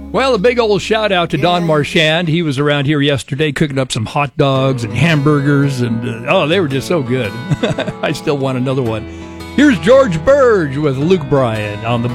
Well, a big old shout out to Don Marchand. He was around here yesterday cooking up some hot dogs and hamburgers, and they were just so good. I still want another one. Here's George Burge with Luke Bryan on the